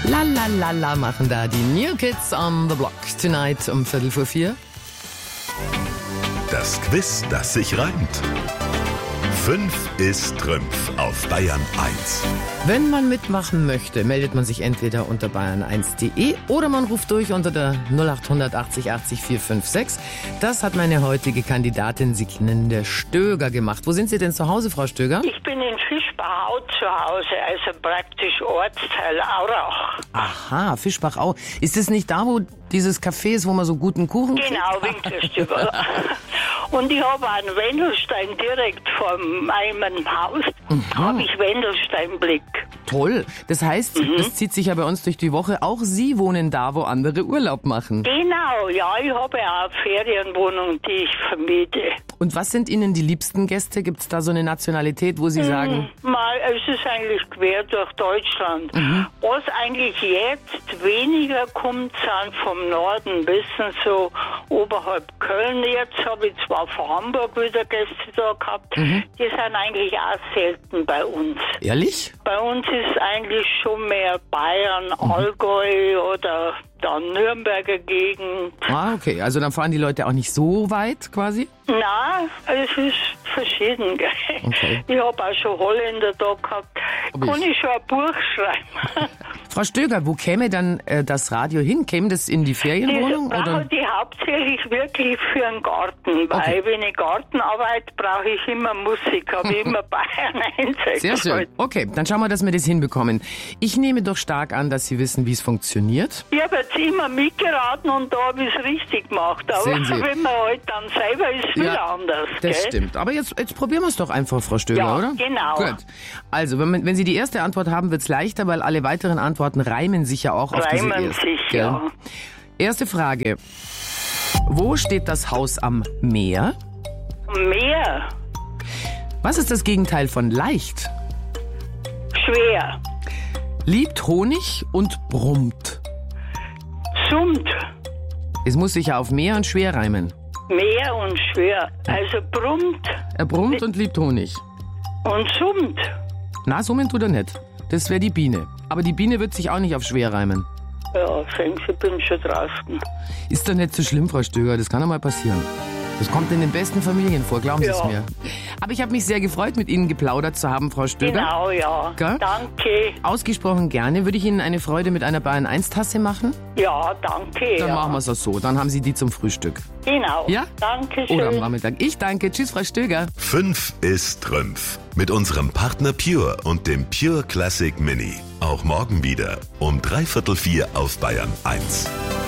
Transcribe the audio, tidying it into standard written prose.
La la la la machen da die New Kids on the Block tonight um 3:45. Das Quiz, das sich reimt. 5 ist Trümpf auf Bayern 1. Wenn man mitmachen möchte, meldet man sich entweder unter bayern1.de oder man ruft durch unter der 0800 80 80 456. Das hat meine heutige Kandidatin Siglinde Stöger gemacht. Wo sind Sie denn zu Hause, Frau Stöger? Ich bin in Fischbachau zu Hause, also praktisch Ortsteil Aurach. Aha, Fischbachau. Ist es nicht da, wo dieses Café ist, wo man so guten Kuchen kriegt? Genau, Winkelstübel. Und ich habe einen Wendelstein direkt vor meinem Haus. Habe ich Wendelsteinblick. Toll. Das heißt, das zieht sich ja bei uns durch die Woche. Auch Sie wohnen da, wo andere Urlaub machen. Genau, ja, ich habe ja eine Ferienwohnung, die ich vermiete. Und was sind Ihnen die liebsten Gäste? Gibt es da so eine Nationalität, wo Sie sagen... Es ist eigentlich quer durch Deutschland. Was eigentlich jetzt weniger kommt, sind vom Norden bis so oberhalb Köln. Jetzt habe ich zwar von Hamburg wieder Gäste da gehabt, die sind eigentlich auch selten bei uns. Ehrlich? Bei uns ist eigentlich schon mehr Bayern, Allgäu oder dann Nürnberger Gegend. Ah, okay. Also dann fahren die Leute auch nicht so weit quasi? Nein, es ist verschieden. Gell? Okay. Ich habe auch schon Holländer da gehabt. Kann ich schon ein Buch schreiben? Frau Stöger, wo käme dann das Radio hin? Käme das in die Ferienwohnung? Das brauche ich hauptsächlich wirklich für einen Garten, weil wenn ich Garten arbeite, brauche ich immer Musik, habe ich immer Bayern 1. Sehr schön. Okay, dann schauen wir, dass wir das hinbekommen. Ich nehme doch stark an, dass Sie wissen, wie es funktioniert. Ich habe jetzt immer mitgeraten und da habe ich es richtig gemacht. Aber Sehen Sie. wenn man halt dann selber ist, wieder anders. Das gell? stimmt. Aber jetzt probieren wir es doch einfach, Frau Stöger, Ja, oder? genau. Gut. Also, wenn Sie die erste Antwort haben, wird es leichter, weil alle weiteren Antworten reimen sich ja auch auf diese Reimen erste. sich, Gell? ja. Erste Frage. Wo steht das Haus am Meer? Mehr, Was ist das Gegenteil von leicht? schwer, Liebt Honig und brummt. summt, Es muss sich ja auf Meer und schwer reimen. mehr und schwer. Also brummt Er brummt und liebt Honig. und summt. Na, summen tut er nicht. Das wäre die Biene. Aber die Biene wird sich auch nicht auf schwer reimen. Ja, ich bin schon draußen. Ist doch nicht so schlimm, Frau Stöger. Das kann doch mal passieren. Das kommt in den besten Familien vor, glauben Sie es Ja. mir. Aber ich habe mich sehr gefreut, mit Ihnen geplaudert zu haben, Frau Stöger. Genau, ja. Gell? Danke. Ausgesprochen gerne. Würde ich Ihnen eine Freude mit einer Bayern 1 Tasse machen? Ja, danke. Dann ja. machen wir es auch so. Dann haben Sie die zum Frühstück. Genau. Ja? Danke Oder am schön. Nachmittag. Ich danke. Tschüss, Frau Stöger. 5 ist Trümpf. Mit unserem Partner Pure und dem Pure Classic Mini. Auch morgen wieder um 3:45 auf Bayern 1.